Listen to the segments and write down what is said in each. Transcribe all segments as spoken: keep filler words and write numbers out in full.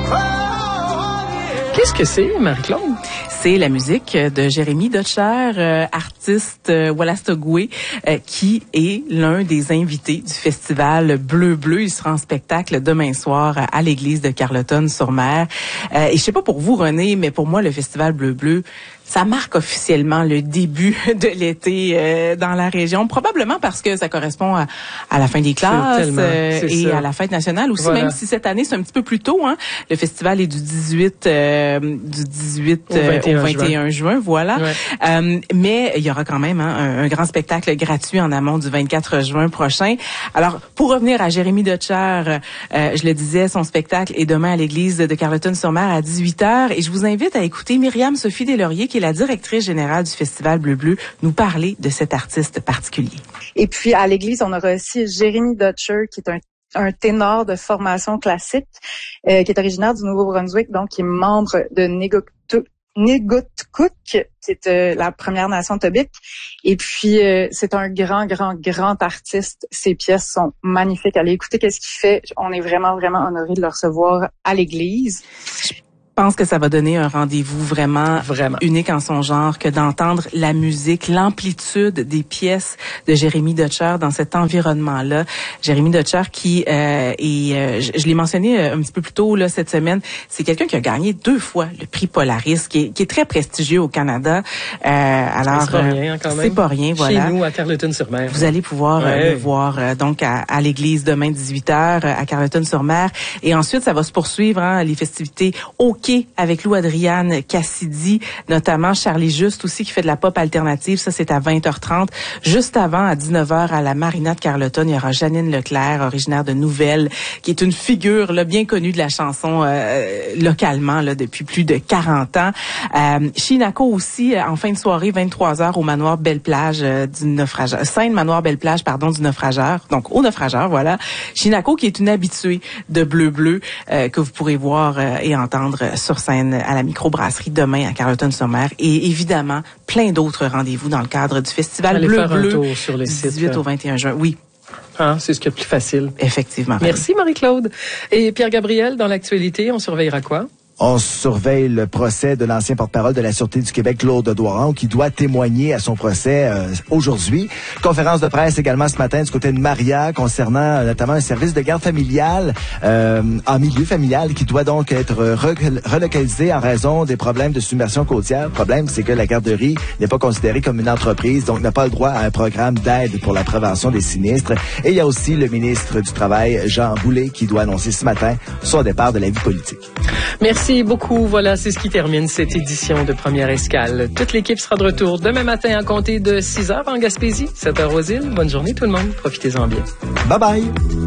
Qu'est-ce que c'est, Marie-Claude? C'est la musique de Jérémy Dotcher, euh, artiste euh, Wolastoqey, euh, qui est l'un des invités du festival Bleu Bleu. Il sera en spectacle demain soir à l'église de Carleton-sur-Mer. Euh, et je sais pas pour vous, René, mais pour moi, le festival Bleu Bleu, ça marque officiellement le début de l'été euh, dans la région, probablement parce que ça correspond à, à la fin des classes euh, et ça. À la fête nationale aussi, voilà. Même si cette année c'est un petit peu plus tôt. Hein. Le festival est du dix-huit, euh, du dix-huit au vingt et un, euh, au vingt et un juin, juin voilà. Ouais. Euh, mais il y aura quand même hein, un, un grand spectacle gratuit en amont du vingt-quatre juin prochain. Alors, pour revenir à Jérémy Dotcher, euh, je le disais, son spectacle est demain à l'église de Carleton-sur-Mer à dix-huit heures et je vous invite à écouter Myriam Sophie Deslauriers, qui est la directrice générale du Festival Bleu Bleu, nous parler de cet artiste particulier. Et puis, à l'église, on aura aussi Jérémy Dotcher, qui est un un ténor de formation classique, euh, qui est originaire du Nouveau-Brunswick, donc qui est membre de Négotchuk, c'est euh, la Première Nation tobique. Et puis, euh, c'est un grand, grand, grand artiste. Ses pièces sont magnifiques. Allez écouter qu'est-ce qu'il fait. On est vraiment, vraiment honorés de le recevoir à l'église. Je pense que ça va donner un rendez-vous vraiment, vraiment unique en son genre que d'entendre la musique, l'amplitude des pièces de Jérémy Dotcher dans cet environnement-là. Jérémy Dotcher qui euh, est, euh, je, je l'ai mentionné un petit peu plus tôt là cette semaine, c'est quelqu'un qui a gagné deux fois le prix Polaris, qui est, qui est très prestigieux au Canada. Euh, alors c'est pas rien quand même. C'est pas rien, voilà. Chez nous à Carleton-sur-Mer. Vous allez pouvoir ouais. euh, le voir euh, donc à, à l'église demain dix-huit heures à Carleton-sur-Mer et ensuite ça va se poursuivre hein, les festivités au avec Lou Adriane Cassidy, notamment Charlie Juste aussi qui fait de la pop alternative. Ça, c'est à vingt heures trente. Juste avant, à dix-neuf heures, à la Marina de Carleton, il y aura Janine Leclerc, originaire de Nouvelle, qui est une figure là, bien connue de la chanson euh, localement là, depuis plus de quarante ans. Euh, Shinako aussi, en fin de soirée, vingt-trois heures, au manoir Belle-Plage euh, du naufrageur. Sainte Manoir Belle-Plage, pardon, du naufrageur. Donc, au naufrageur, voilà. Shinako, qui est une habituée de Bleu Bleu, euh, que vous pourrez voir euh, et entendre sur scène à la microbrasserie demain à Carleton-sur-Mer et évidemment plein d'autres rendez-vous dans le cadre du festival Allez Bleu faire Bleu un tour sur les du sites, dix-huit au vingt et un juin. Oui. Hein, c'est ce qui est le plus facile. Effectivement. Merci Marie-Claude. Et Pierre-Gabriel, dans l'actualité, on surveillera quoi? On surveille le procès de l'ancien porte-parole de la Sûreté du Québec, Claude Doiron, qui doit témoigner à son procès euh, aujourd'hui. Conférence de presse également ce matin du côté de Maria concernant euh, notamment un service de garde familiale euh, en milieu familial qui doit donc être re- relocalisé en raison des problèmes de submersion côtière. Le problème, c'est que la garderie n'est pas considérée comme une entreprise, donc n'a pas le droit à un programme d'aide pour la prévention des sinistres. Et il y a aussi le ministre du Travail, Jean Boulet, qui doit annoncer ce matin son départ de la vie politique. Merci. Merci beaucoup. Voilà, c'est ce qui termine cette édition de Première Escale. Toute l'équipe sera de retour demain matin à compter de six heures en Gaspésie, sept heures aux îles. Bonne journée tout le monde. Profitez-en bien. Bye bye.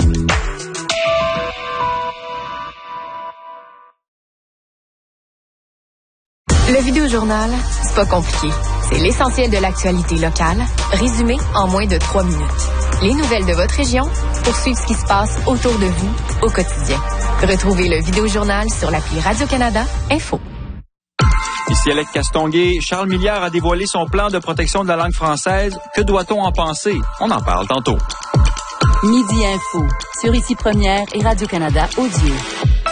Le Vidéojournal, c'est pas compliqué. C'est l'essentiel de l'actualité locale, résumé en moins de trois minutes. Les nouvelles de votre région pour suivre ce qui se passe autour de vous au quotidien. Retrouvez le Vidéojournal sur l'appli Radio-Canada Info. Ici Alec Castonguay. Charles Milliard a dévoilé son plan de protection de la langue française. Que doit-on en penser? On en parle tantôt. Midi Info sur Ici Première et Radio-Canada Audio.